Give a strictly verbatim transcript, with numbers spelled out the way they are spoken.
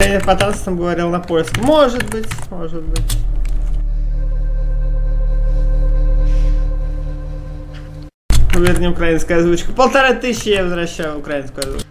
я пытался, там говорил на польском. Может быть, может быть. Верни украинская озвучка. Полторы тысячи я возвращаю украинскую озвучку.